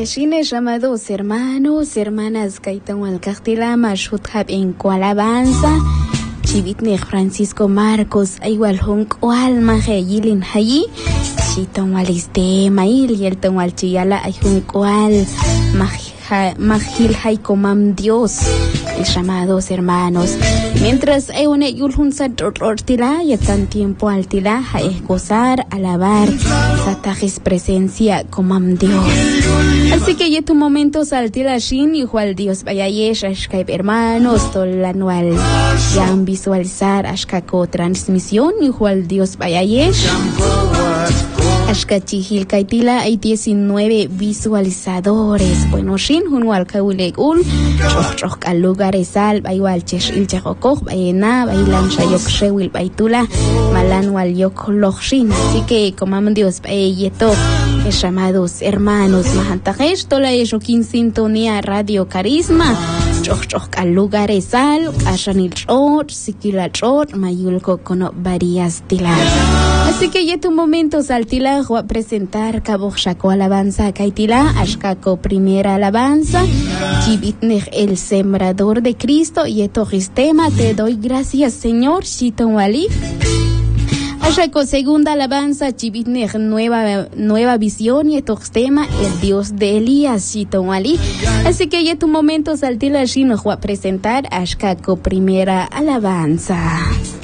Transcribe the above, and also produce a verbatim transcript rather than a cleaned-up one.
Yeshine llamados hermanos, hermanas, Kaitan Alcastila, Mashuthab en Cualabanza, Chivitne Francisco Marcos, Igual Honk Alma, Yilin Hayi, Chiton Waliste, Mail, Yelton Walchiala, Ayun Cual, Magil Haikomam Dios, llamados hermanos. Mientras hay una yulhunsa tortila y tan tiempo altila es gozar, alabar, satajis presencia comam Dios. Así que ya tu momento saltila shin igual Dios vaya yesh ashkaib hermanos todo el anual ya han visualizar ashkako transmisión igual Dios vaya yesh. Ashkachihil Kaitila hay diecinueve visualizadores. Bueno, shin hunwal kaulegul, choch choch al lugares al, baywal chesh il chakokok, bayena, bailan shayok shewil baitula, malan wal yok lokshin. Así que, comam Dios, bayeto, llamados hermanos, mahantajesh, tola yokin sintonía Radio Carisma, choch choch al lugares al, ashanil chot, sikila chot, mayulko kono varias tilas. Así que ya tu momento saltila voy a presentar Cabo Chaco alabanza Kaitila, Ashkako primera alabanza, Chibitnech el sembrador de Cristo y esto tema te doy gracias Señor, Shiton Wali. Ashkako segunda alabanza, Chibitnech nueva nueva visión y esto tema el Dios de Elías, Shiton Wali. Así que ya tu momento saltila Shino voy a presentar Ashkako primera alabanza.